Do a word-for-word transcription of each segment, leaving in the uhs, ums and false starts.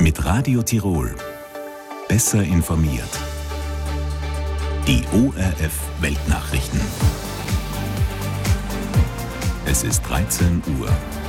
Mit Radio Tirol. Besser informiert. Die O R F Weltnachrichten. Es ist dreizehn Uhr.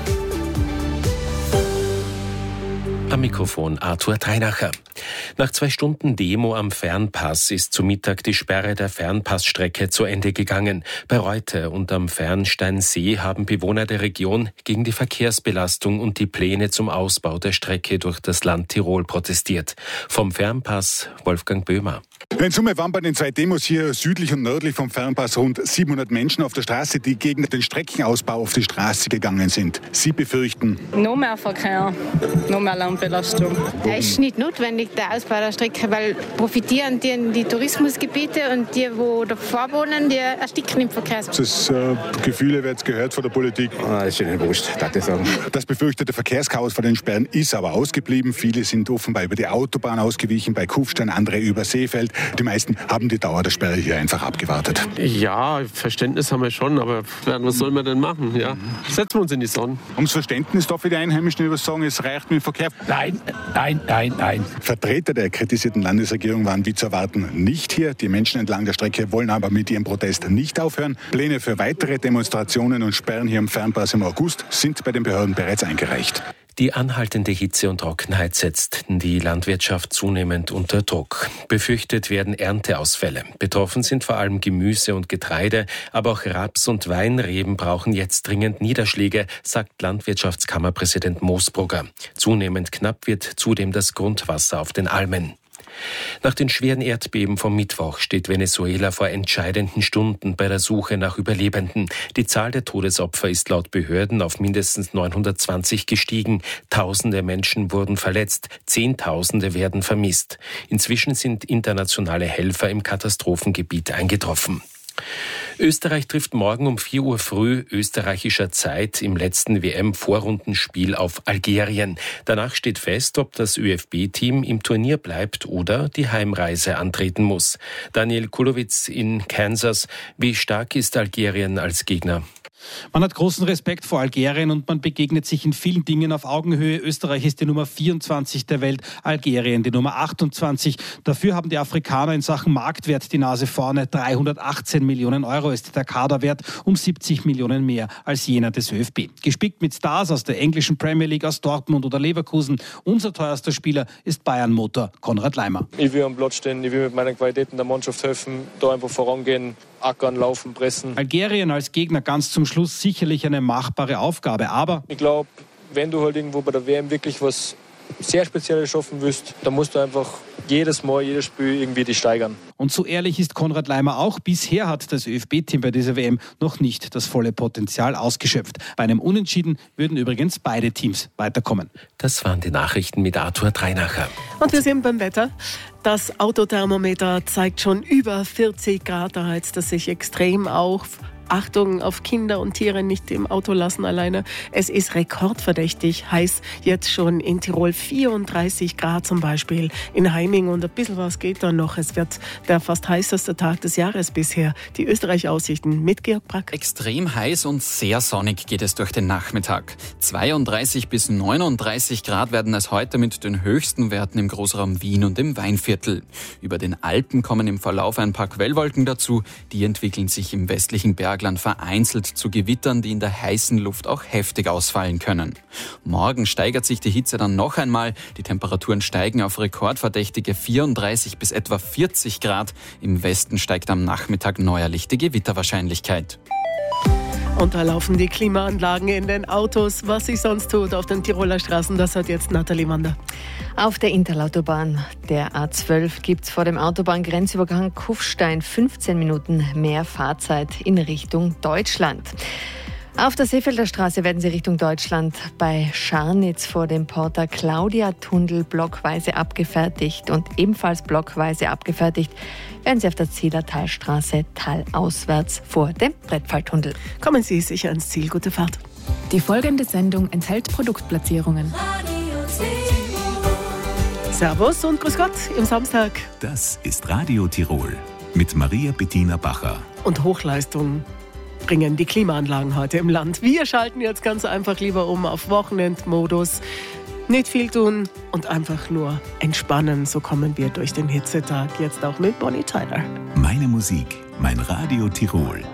Am Mikrofon Arthur Treinacher. Nach zwei Stunden Demo am Fernpass ist zu Mittag die Sperre der Fernpassstrecke zu Ende gegangen. Bei Reute und am Fernsteinsee haben Bewohner der Region gegen die Verkehrsbelastung und die Pläne zum Ausbau der Strecke durch das Land Tirol protestiert. Vom Fernpass Wolfgang Böhmer. In Summe waren bei den zwei Demos hier südlich und nördlich vom Fernpass rund siebenhundert Menschen auf der Straße, die gegen den Streckenausbau auf die Straße gegangen sind. Sie befürchten noch mehr Verkehr, noch mehr Lärmbelastung. Es ist nicht notwendig, der Ausbau der Strecke, weil profitieren die, die Tourismusgebiete und die, die davor wohnen, die ersticken im Verkehr. Das äh, Gefühle wird gehört von der Politik. Ah, das ist ihnen wurscht, darf ich sagen. Das befürchtete Verkehrschaos vor den Sperren ist aber ausgeblieben. Viele sind offenbar über die Autobahn ausgewichen, bei Kufstein, andere über Seefeld. Die meisten haben die Dauer der Sperre hier einfach abgewartet. Ja, Verständnis haben wir schon, aber was soll man denn machen? Ja? Setzen wir uns in die Sonne. Ums Verständnis darf ich die Einheimischen über sagen, es reicht mit dem Verkehr. Nein, nein, nein, nein. Vertreter der kritisierten Landesregierung waren wie zu erwarten nicht hier. Die Menschen entlang der Strecke wollen aber mit ihrem Protest nicht aufhören. Pläne für weitere Demonstrationen und Sperren hier am Fernpass im August sind bei den Behörden bereits eingereicht. Die anhaltende Hitze und Trockenheit setzt die Landwirtschaft zunehmend unter Druck. Befürchtet werden Ernteausfälle. Betroffen sind vor allem Gemüse und Getreide, aber auch Raps und Weinreben brauchen jetzt dringend Niederschläge, sagt Landwirtschaftskammerpräsident Moosbrugger. Zunehmend knapp wird zudem das Grundwasser auf den Almen. Nach den schweren Erdbeben vom Mittwoch steht Venezuela vor entscheidenden Stunden bei der Suche nach Überlebenden. Die Zahl der Todesopfer ist laut Behörden auf mindestens neunhundertzwanzig gestiegen. Tausende Menschen wurden verletzt, Zehntausende werden vermisst. Inzwischen sind internationale Helfer im Katastrophengebiet eingetroffen. Österreich trifft morgen um vier Uhr früh österreichischer Zeit im letzten W M-Vorrundenspiel auf Algerien. Danach steht fest, ob das Ö F B-Team im Turnier bleibt oder die Heimreise antreten muss. Daniel Kulowitz in Kansas. Wie stark ist Algerien als Gegner? Man hat großen Respekt vor Algerien und man begegnet sich in vielen Dingen auf Augenhöhe. Österreich ist die Nummer vierundzwanzig der Welt, Algerien die Nummer achtundzwanzig. Dafür haben die Afrikaner in Sachen Marktwert die Nase vorne. dreihundertachtzehn Millionen Euro ist der Kaderwert, um siebzig Millionen mehr als jener des Ö F B. Gespickt mit Stars aus der englischen Premier League, aus Dortmund oder Leverkusen. Unser teuerster Spieler ist Bayern-Motor Konrad Laimer. Ich will am Platz stehen, ich will mit meinen Qualitäten der Mannschaft helfen, da einfach vorangehen, ackern, laufen, pressen. Algerien als Gegner ganz zum Schluss sicherlich eine machbare Aufgabe, aber ich glaube, wenn du halt irgendwo bei der W M wirklich was sehr Spezielles schaffen willst, dann musst du einfach jedes Mal, jedes Spiel irgendwie die steigern. Und so ehrlich ist Konrad Laimer auch. Bisher hat das Ö F B-Team bei dieser W M noch nicht das volle Potenzial ausgeschöpft. Bei einem Unentschieden würden übrigens beide Teams weiterkommen. Das waren die Nachrichten mit Arthur Treinacher. Und wir sind beim Wetter. Das Autothermometer zeigt schon über vierzig Grad. Da heizt es sich extrem auf. Achtung auf Kinder und Tiere nicht im Auto lassen alleine. Es ist rekordverdächtig heiß. Jetzt schon in Tirol vierunddreißig Grad zum Beispiel. In Heiming und ein bisschen was geht dann noch. Es wird der fast heißeste Tag des Jahres bisher. Die Österreich-Aussichten mit Georg Brack. Extrem heiß und sehr sonnig geht es durch den Nachmittag. zweiunddreißig bis neununddreißig Grad werden es heute mit den höchsten Werten im Großraum Wien und im Weinviertel. Über den Alpen kommen im Verlauf ein paar Quellwolken dazu. Die entwickeln sich im westlichen Berg vereinzelt zu Gewittern, die in der heißen Luft auch heftig ausfallen können. Morgen steigert sich die Hitze dann noch einmal. Die Temperaturen steigen auf rekordverdächtige vierunddreißig bis etwa vierzig Grad. Im Westen steigt am Nachmittag neuerlich die Gewitterwahrscheinlichkeit. Und da laufen die Klimaanlagen in den Autos. Was sich sonst tut auf den Tiroler Straßen, das hat jetzt Nathalie Wander. Auf der Interlautobahn der A zwölf gibt es vor dem Autobahngrenzübergang Kufstein fünfzehn Minuten mehr Fahrzeit in Richtung Deutschland. Auf der Seefelder Straße werden sie Richtung Deutschland bei Scharnitz vor dem Porta Claudia Tunnel blockweise abgefertigt und ebenfalls blockweise abgefertigt werden sie auf der Zillertalstraße talauswärts vor dem Brettfalltunnel. Kommen Sie sicher ans Ziel. Gute Fahrt. Die folgende Sendung enthält Produktplatzierungen. Servus und grüß Gott im Samstag. Das ist Radio Tirol mit Maria Bettina Bacher. Und Hochleistung bringen die Klimaanlagen heute im Land. Wir schalten jetzt ganz einfach lieber um auf Wochenendmodus. Nicht viel tun und einfach nur entspannen. So kommen wir durch den Hitzetag. Jetzt auch mit Bonnie Tyler. Meine Musik, mein Radio Tirol.